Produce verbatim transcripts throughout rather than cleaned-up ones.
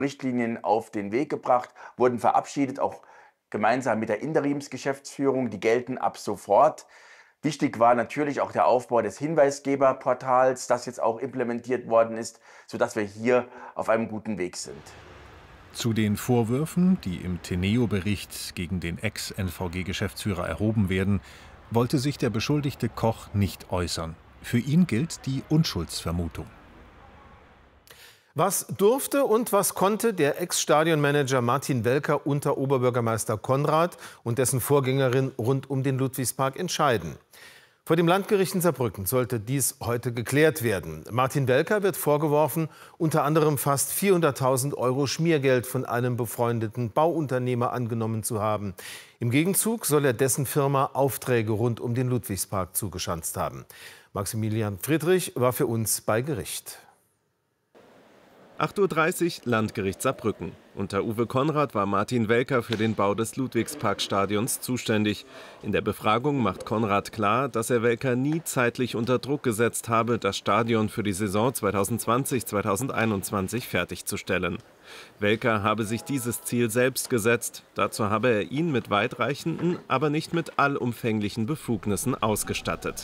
Richtlinien auf den Weg gebracht, wurden verabschiedet, auch gemeinsam mit der Interimsgeschäftsführung. Die gelten ab sofort. Wichtig war natürlich auch der Aufbau des Hinweisgeberportals, das jetzt auch implementiert worden ist, sodass wir hier auf einem guten Weg sind. Zu den Vorwürfen, die im Teneo-Bericht gegen den Ex-N V G-Geschäftsführer erhoben werden, wollte sich der Beschuldigte Koch nicht äußern. Für ihn gilt die Unschuldsvermutung. Was durfte und was konnte der Ex-Stadionmanager Martin Welker unter Oberbürgermeister Konrad und dessen Vorgängerin rund um den Ludwigspark entscheiden? Vor dem Landgericht in Saarbrücken sollte dies heute geklärt werden. Martin Welker wird vorgeworfen, unter anderem fast vierhunderttausend Euro Schmiergeld von einem befreundeten Bauunternehmer angenommen zu haben. Im Gegenzug soll er dessen Firma Aufträge rund um den Ludwigspark zugeschanzt haben. Maximilian Friedrich war für uns bei Gericht. acht Uhr dreißig, Landgericht Saarbrücken. Unter Uwe Konrad war Martin Welker für den Bau des Ludwigsparkstadions zuständig. In der Befragung macht Konrad klar, dass er Welker nie zeitlich unter Druck gesetzt habe, das Stadion für die Saison zweitausendzwanzig zweitausendeinundzwanzig fertigzustellen. Welker habe sich dieses Ziel selbst gesetzt. Dazu habe er ihn mit weitreichenden, aber nicht mit allumfänglichen Befugnissen ausgestattet.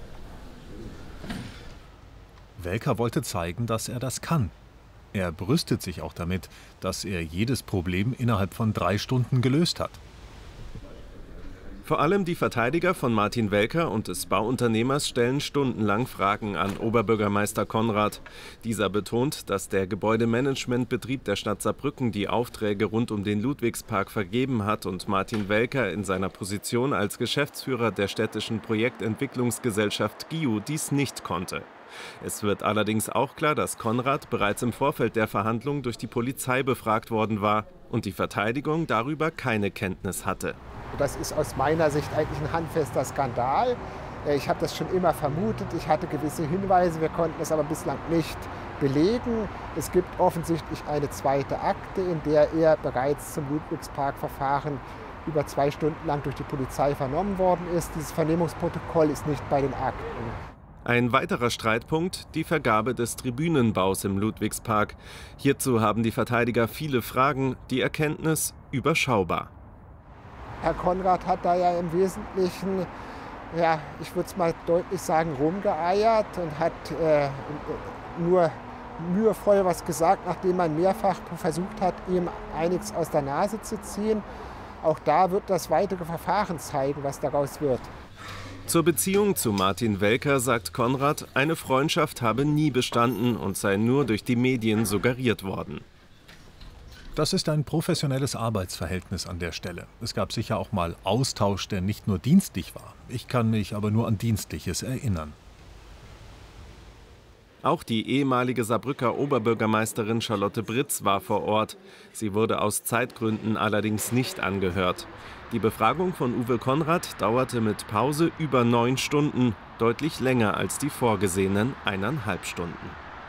Welker wollte zeigen, dass er das kann. Er brüstet sich auch damit, dass er jedes Problem innerhalb von drei Stunden gelöst hat. Vor allem die Verteidiger von Martin Welker und des Bauunternehmers stellen stundenlang Fragen an Oberbürgermeister Konrad. Dieser betont, dass der Gebäudemanagementbetrieb der Stadt Saarbrücken die Aufträge rund um den Ludwigspark vergeben hat und Martin Welker in seiner Position als Geschäftsführer der städtischen Projektentwicklungsgesellschaft G I U dies nicht konnte. Es wird allerdings auch klar, dass Konrad bereits im Vorfeld der Verhandlung durch die Polizei befragt worden war und die Verteidigung darüber keine Kenntnis hatte. Das ist aus meiner Sicht eigentlich ein handfester Skandal. Ich habe das schon immer vermutet. Ich hatte gewisse Hinweise, wir konnten es aber bislang nicht belegen. Es gibt offensichtlich eine zweite Akte, in der er bereits zum Ludwigspark-Verfahren über zwei Stunden lang durch die Polizei vernommen worden ist. Dieses Vernehmungsprotokoll ist nicht bei den Akten. Ein weiterer Streitpunkt, die Vergabe des Tribünenbaus im Ludwigspark. Hierzu haben die Verteidiger viele Fragen, die Erkenntnis überschaubar. Herr Konrad hat da ja im Wesentlichen, ja, ich würde es mal deutlich sagen, rumgeeiert und hat äh, nur mühevoll was gesagt, nachdem man mehrfach versucht hat, ihm einiges aus der Nase zu ziehen. Auch da wird das weitere Verfahren zeigen, was daraus wird. Zur Beziehung zu Martin Welker sagt Konrad, eine Freundschaft habe nie bestanden und sei nur durch die Medien suggeriert worden. Das ist ein professionelles Arbeitsverhältnis an der Stelle. Es gab sicher auch mal Austausch, der nicht nur dienstlich war. Ich kann mich aber nur an Dienstliches erinnern. Auch die ehemalige Saarbrücker Oberbürgermeisterin Charlotte Britz war vor Ort. Sie wurde aus Zeitgründen allerdings nicht angehört. Die Befragung von Uwe Konrad dauerte mit Pause über neun Stunden, deutlich länger als die vorgesehenen eineinhalb Stunden.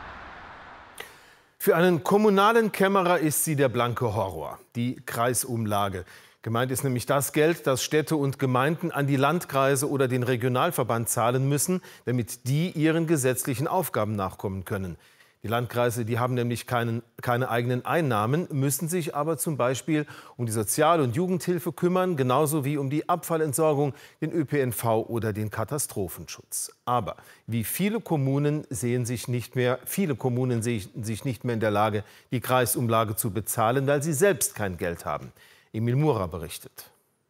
Für einen kommunalen Kämmerer ist sie der blanke Horror, die Kreisumlage. Gemeint ist nämlich das Geld, das Städte und Gemeinden an die Landkreise oder den Regionalverband zahlen müssen, damit die ihren gesetzlichen Aufgaben nachkommen können. Die Landkreise, die haben nämlich keinen, keine eigenen Einnahmen, müssen sich aber zum Beispiel um die Sozial- und Jugendhilfe kümmern, genauso wie um die Abfallentsorgung, den Ö P N V oder den Katastrophenschutz. Aber wie viele Kommunen sehen sich nicht mehr, viele Kommunen sehen sich nicht mehr in der Lage, die Kreisumlage zu bezahlen, weil sie selbst kein Geld haben. Emil Murer berichtet.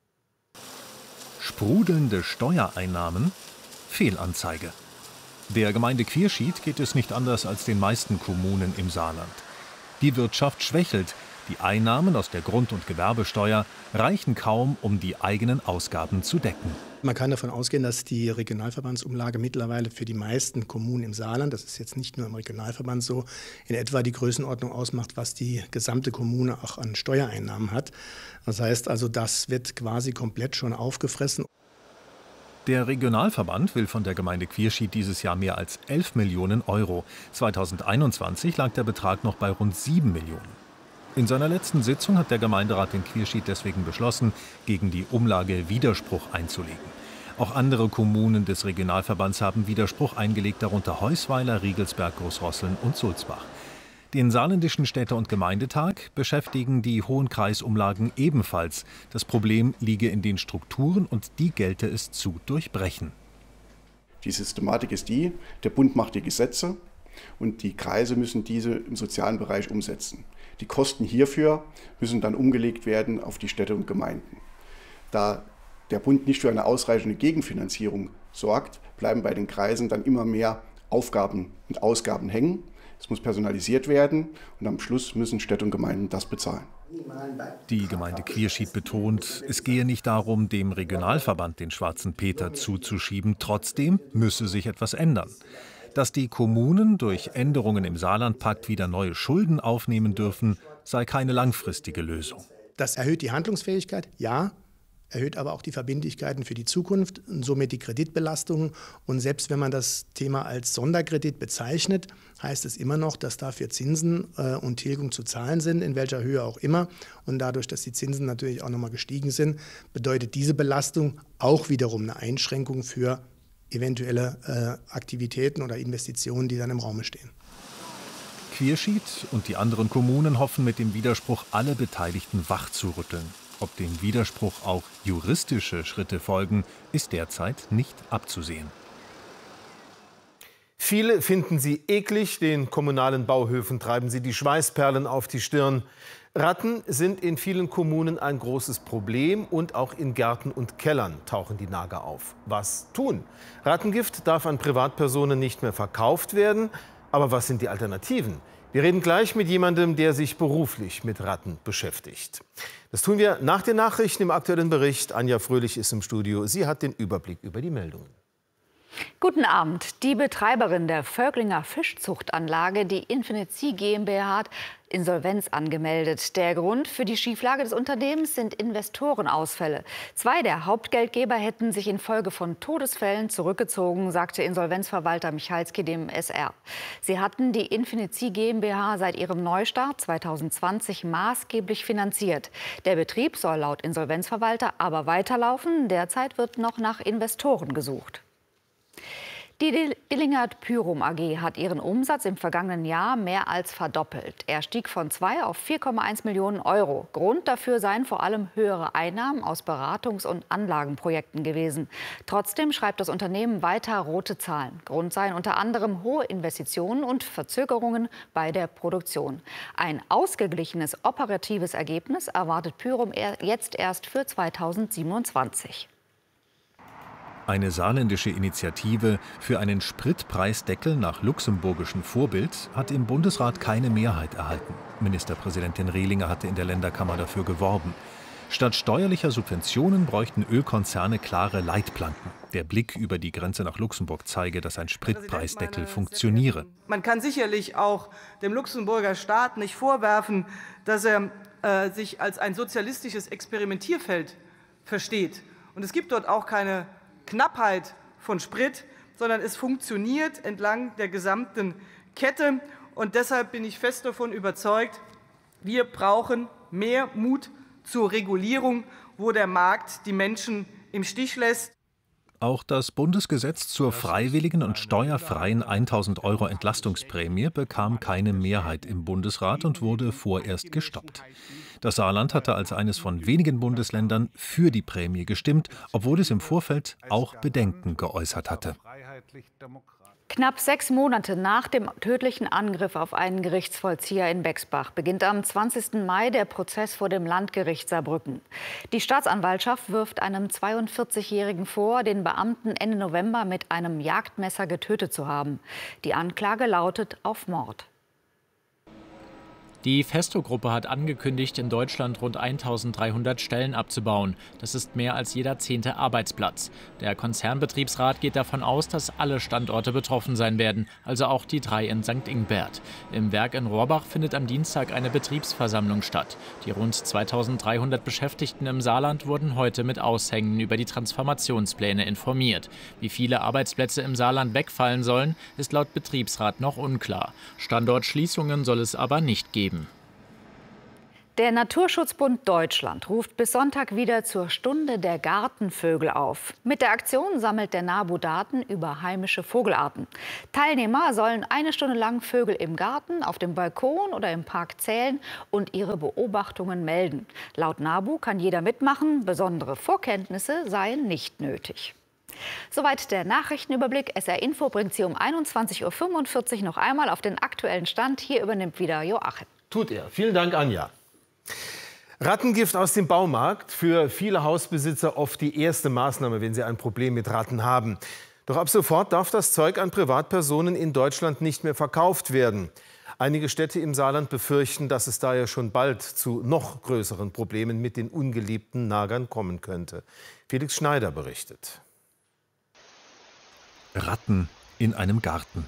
Sprudelnde Steuereinnahmen? Fehlanzeige. Der Gemeinde Quierschied geht es nicht anders als den meisten Kommunen im Saarland. Die Wirtschaft schwächelt. Die Einnahmen aus der Grund- und Gewerbesteuer reichen kaum, um die eigenen Ausgaben zu decken. Man kann davon ausgehen, dass die Regionalverbandsumlage mittlerweile für die meisten Kommunen im Saarland, das ist jetzt nicht nur im Regionalverband so, in etwa die Größenordnung ausmacht, was die gesamte Kommune auch an Steuereinnahmen hat. Das heißt also, das wird quasi komplett schon aufgefressen. Der Regionalverband will von der Gemeinde Quierschied dieses Jahr mehr als elf Millionen Euro. zweitausendeinundzwanzig lag der Betrag noch bei rund sieben Millionen. In seiner letzten Sitzung hat der Gemeinderat in Quierschied deswegen beschlossen, gegen die Umlage Widerspruch einzulegen. Auch andere Kommunen des Regionalverbands haben Widerspruch eingelegt, darunter Heusweiler, Riegelsberg, Großrosseln und Sulzbach. Den saarländischen Städte- und Gemeindetag beschäftigen die hohen Kreisumlagen ebenfalls. Das Problem liege in den Strukturen und die gelte es zu durchbrechen. Die Systematik ist die, der Bund macht die Gesetze und die Kreise müssen diese im sozialen Bereich umsetzen. Die Kosten hierfür müssen dann umgelegt werden auf die Städte und Gemeinden. Da der Bund nicht für eine ausreichende Gegenfinanzierung sorgt, bleiben bei den Kreisen dann immer mehr Aufgaben und Ausgaben hängen. Es muss personalisiert werden und am Schluss müssen Städte und Gemeinden das bezahlen. Die Gemeinde Quierschied betont, es gehe nicht darum, dem Regionalverband den schwarzen Peter zuzuschieben. Trotzdem müsse sich etwas ändern. Dass die Kommunen durch Änderungen im Saarlandpakt wieder neue Schulden aufnehmen dürfen, sei keine langfristige Lösung. Das erhöht die Handlungsfähigkeit, ja, erhöht aber auch die Verbindlichkeiten für die Zukunft und somit die Kreditbelastungen. Und selbst wenn man das Thema als Sonderkredit bezeichnet, heißt es immer noch, dass dafür Zinsen äh, und Tilgung zu zahlen sind, in welcher Höhe auch immer. Und dadurch, dass die Zinsen natürlich auch nochmal gestiegen sind, bedeutet diese Belastung auch wiederum eine Einschränkung für eventuelle äh, Aktivitäten oder Investitionen, die dann im Raume stehen. Quierschied und die anderen Kommunen hoffen mit dem Widerspruch, alle Beteiligten wach zu rütteln. Ob dem Widerspruch auch juristische Schritte folgen, ist derzeit nicht abzusehen. Viele finden sie eklig, den kommunalen Bauhöfen treiben sie die Schweißperlen auf die Stirn. Ratten sind in vielen Kommunen ein großes Problem und auch in Gärten und Kellern tauchen die Nager auf. Was tun? Rattengift darf an Privatpersonen nicht mehr verkauft werden, aber was sind die Alternativen? Wir reden gleich mit jemandem, der sich beruflich mit Ratten beschäftigt. Das tun wir nach den Nachrichten im aktuellen Bericht. Anja Fröhlich ist im Studio. Sie hat den Überblick über die Meldungen. Guten Abend. Die Betreiberin der Völklinger Fischzuchtanlage, die Infinity GmbH, hat Insolvenz angemeldet. Der Grund für die Schieflage des Unternehmens sind Investorenausfälle. Zwei der Hauptgeldgeber hätten sich infolge von Todesfällen zurückgezogen, sagte Insolvenzverwalter Michalski dem S R. Sie hatten die Infinity GmbH seit ihrem Neustart zweitausendzwanzig maßgeblich finanziert. Der Betrieb soll laut Insolvenzverwalter aber weiterlaufen. Derzeit wird noch nach Investoren gesucht. Die Dillingert Pyrum A G hat ihren Umsatz im vergangenen Jahr mehr als verdoppelt. Er stieg von zwei auf vier Komma eins Millionen Euro. Grund dafür seien vor allem höhere Einnahmen aus Beratungs- und Anlagenprojekten gewesen. Trotzdem schreibt das Unternehmen weiter rote Zahlen. Grund seien unter anderem hohe Investitionen und Verzögerungen bei der Produktion. Ein ausgeglichenes operatives Ergebnis erwartet Pyrum jetzt erst für zweitausendsiebenundzwanzig. Eine saarländische Initiative für einen Spritpreisdeckel nach luxemburgischem Vorbild hat im Bundesrat keine Mehrheit erhalten. Ministerpräsidentin Rehlinger hatte in der Länderkammer dafür geworben. Statt steuerlicher Subventionen bräuchten Ölkonzerne klare Leitplanken. Der Blick über die Grenze nach Luxemburg zeige, dass ein Spritpreisdeckel funktioniere. Man kann sicherlich auch dem Luxemburger Staat nicht vorwerfen, dass er äh, sich als ein sozialistisches Experimentierfeld versteht. Und es gibt dort auch keine Knappheit von Sprit, sondern es funktioniert entlang der gesamten Kette. Und deshalb bin ich fest davon überzeugt, wir brauchen mehr Mut zur Regulierung, wo der Markt die Menschen im Stich lässt. Auch das Bundesgesetz zur freiwilligen und steuerfreien tausend Euro Entlastungsprämie bekam keine Mehrheit im Bundesrat und wurde vorerst gestoppt. Das Saarland hatte als eines von wenigen Bundesländern für die Prämie gestimmt, obwohl es im Vorfeld auch Bedenken geäußert hatte. Knapp sechs Monate nach dem tödlichen Angriff auf einen Gerichtsvollzieher in Bexbach beginnt am zwanzigsten Mai der Prozess vor dem Landgericht Saarbrücken. Die Staatsanwaltschaft wirft einem zweiundvierzigjährigen vor, den Beamten Ende November mit einem Jagdmesser getötet zu haben. Die Anklage lautet auf Mord. Die Festo-Gruppe hat angekündigt, in Deutschland rund eintausenddreihundert Stellen abzubauen. Das ist mehr als jeder zehnte Arbeitsplatz. Der Konzernbetriebsrat geht davon aus, dass alle Standorte betroffen sein werden, also auch die drei in Sankt Ingbert. Im Werk in Rohrbach findet am Dienstag eine Betriebsversammlung statt. Die rund zweitausenddreihundert Beschäftigten im Saarland wurden heute mit Aushängen über die Transformationspläne informiert. Wie viele Arbeitsplätze im Saarland wegfallen sollen, ist laut Betriebsrat noch unklar. Standortschließungen soll es aber nicht geben. Der Naturschutzbund Deutschland ruft bis Sonntag wieder zur Stunde der Gartenvögel auf. Mit der Aktion sammelt der NABU Daten über heimische Vogelarten. Teilnehmer sollen eine Stunde lang Vögel im Garten, auf dem Balkon oder im Park zählen und ihre Beobachtungen melden. Laut NABU kann jeder mitmachen, besondere Vorkenntnisse seien nicht nötig. Soweit der Nachrichtenüberblick. S R Info bringt Sie um einundzwanzig Uhr fünfundvierzig noch einmal auf den aktuellen Stand. Hier übernimmt wieder Joachim. Tut er. Vielen Dank, Anja. Rattengift aus dem Baumarkt. Für viele Hausbesitzer oft die erste Maßnahme, wenn sie ein Problem mit Ratten haben. Doch ab sofort darf das Zeug an Privatpersonen in Deutschland nicht mehr verkauft werden. Einige Städte im Saarland befürchten, dass es daher schon bald zu noch größeren Problemen mit den ungeliebten Nagern kommen könnte. Felix Schneider berichtet. Ratten in einem Garten.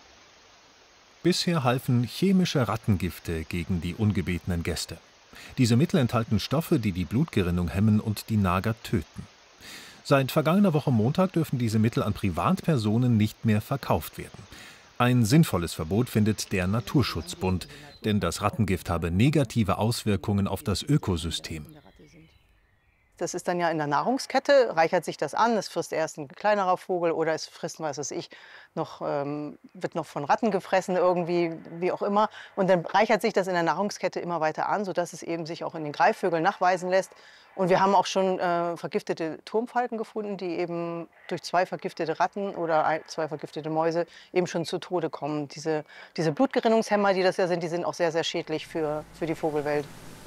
Bisher halfen chemische Rattengifte gegen die ungebetenen Gäste. Diese Mittel enthalten Stoffe, die die Blutgerinnung hemmen und die Nager töten. Seit vergangener Woche Montag dürfen diese Mittel an Privatpersonen nicht mehr verkauft werden. Ein sinnvolles Verbot findet der Naturschutzbund, denn das Rattengift habe negative Auswirkungen auf das Ökosystem. Das ist dann ja in der Nahrungskette, reichert sich das an, es frisst erst ein kleinerer Vogel oder es frisst, was weiß ich, noch, ähm, wird noch von Ratten gefressen irgendwie, wie auch immer. Und dann reichert sich das in der Nahrungskette immer weiter an, sodass es eben sich auch in den Greifvögeln nachweisen lässt. Und wir haben auch schon äh, vergiftete Turmfalken gefunden, die eben durch zwei vergiftete Ratten oder ein, zwei vergiftete Mäuse eben schon zu Tode kommen. Diese, diese Blutgerinnungshemmer, die das ja sind, die sind auch sehr, sehr schädlich für, für die Vogelwelt.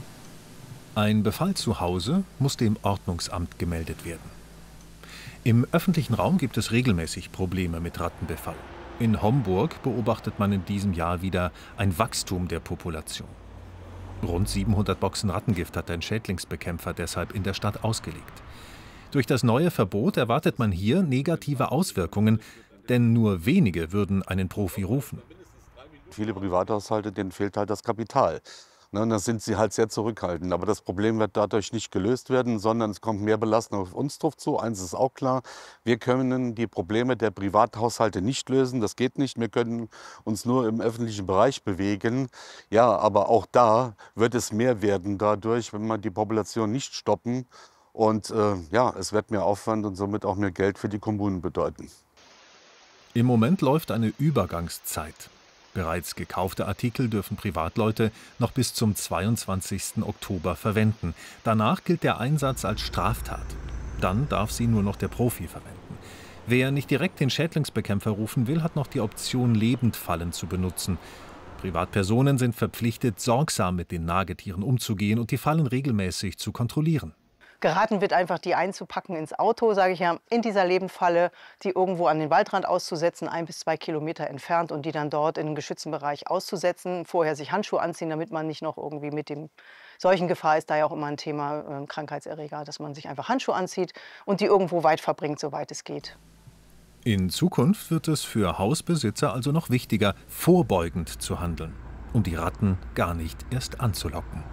Ein Befall zu Hause muss dem Ordnungsamt gemeldet werden. Im öffentlichen Raum gibt es regelmäßig Probleme mit Rattenbefall. In Homburg beobachtet man in diesem Jahr wieder ein Wachstum der Population. Rund siebenhundert Boxen Rattengift hat ein Schädlingsbekämpfer deshalb in der Stadt ausgelegt. Durch das neue Verbot erwartet man hier negative Auswirkungen, denn nur wenige würden einen Profi rufen. Viele Privathaushalte, denen fehlt halt das Kapital. Und da sind sie halt sehr zurückhaltend. Aber das Problem wird dadurch nicht gelöst werden, sondern es kommt mehr Belastung auf uns drauf zu. Eins ist auch klar, wir können die Probleme der Privathaushalte nicht lösen. Das geht nicht. Wir können uns nur im öffentlichen Bereich bewegen. Ja, aber auch da wird es mehr werden dadurch, wenn wir die Population nicht stoppen. Und äh, ja, es wird mehr Aufwand und somit auch mehr Geld für die Kommunen bedeuten. Im Moment läuft eine Übergangszeit. Bereits gekaufte Artikel dürfen Privatleute noch bis zum zweiundzwanzigsten Oktober verwenden. Danach gilt der Einsatz als Straftat. Dann darf sie nur noch der Profi verwenden. Wer nicht direkt den Schädlingsbekämpfer rufen will, hat noch die Option, Lebendfallen zu benutzen. Privatpersonen sind verpflichtet, sorgsam mit den Nagetieren umzugehen und die Fallen regelmäßig zu kontrollieren. Geraten wird einfach, die einzupacken ins Auto, sage ich ja, in dieser Lebendfalle, die irgendwo an den Waldrand auszusetzen, ein bis zwei Kilometer entfernt und die dann dort in einen geschützten Bereich auszusetzen. Vorher sich Handschuhe anziehen, damit man nicht noch irgendwie mit dem Seuchengefahr ist da ja auch immer ein Thema, äh, Krankheitserreger, dass man sich einfach Handschuhe anzieht und die irgendwo weit verbringt, soweit es geht. In Zukunft wird es für Hausbesitzer also noch wichtiger, vorbeugend zu handeln, um die Ratten gar nicht erst anzulocken.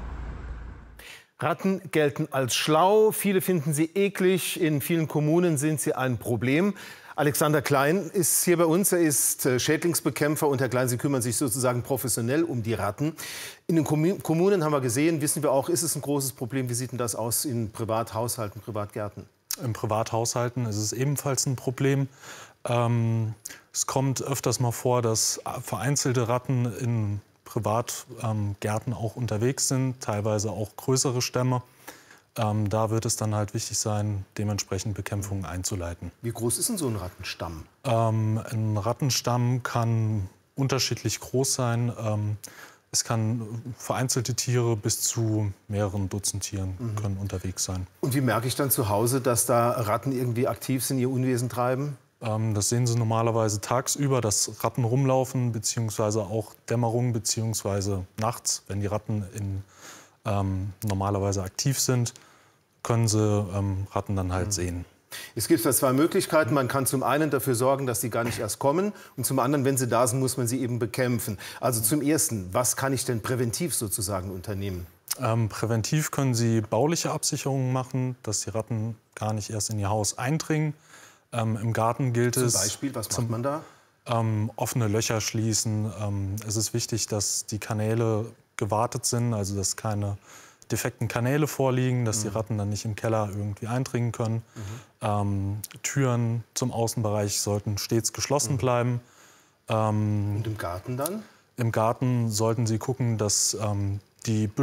Ratten gelten als schlau, viele finden sie eklig, in vielen Kommunen sind sie ein Problem. Alexander Klein ist hier bei uns, er ist Schädlingsbekämpfer und Herr Klein, Sie kümmern sich sozusagen professionell um die Ratten. In den Kommunen haben wir gesehen, wissen wir auch, ist es ein großes Problem. Wie sieht denn das aus in Privathaushalten, Privatgärten? In Privathaushalten ist es ebenfalls ein Problem. Ähm, es kommt öfters mal vor, dass vereinzelte Ratten in Privatgärten ähm, auch unterwegs sind, teilweise auch größere Stämme. Ähm, da wird es dann halt wichtig sein, dementsprechend Bekämpfungen einzuleiten. Wie groß ist denn so ein Rattenstamm? Ähm, ein Rattenstamm kann unterschiedlich groß sein. Ähm, es kann vereinzelte Tiere bis zu mehreren Dutzend Tieren mhm. können unterwegs sein. Und wie merke ich dann zu Hause, dass da Ratten irgendwie aktiv sind, ihr Unwesen treiben? Das sehen Sie normalerweise tagsüber, dass Ratten rumlaufen, beziehungsweise auch Dämmerung, beziehungsweise nachts, wenn die Ratten in, ähm, normalerweise aktiv sind, können Sie ähm, Ratten dann halt mhm. sehen. Es gibt da zwei Möglichkeiten. Man kann zum einen dafür sorgen, dass die gar nicht erst kommen. Und zum anderen, wenn sie da sind, muss man sie eben bekämpfen. Also zum Ersten, was kann ich denn präventiv sozusagen unternehmen? Ähm, präventiv können Sie bauliche Absicherungen machen, dass die Ratten gar nicht erst in Ihr Haus eindringen. Ähm, Im Garten gilt es... Zum Beispiel, was macht man da? Ähm, offene Löcher schließen. Ähm, es ist wichtig, dass die Kanäle gewartet sind, also dass keine defekten Kanäle vorliegen, dass die Mhm. Ratten dann nicht im Keller irgendwie eindringen können. Ähm, Türen zum Außenbereich sollten stets geschlossen Mhm. bleiben. Ähm, Und im Garten dann? Im Garten sollten Sie gucken, dass ähm, die Büsche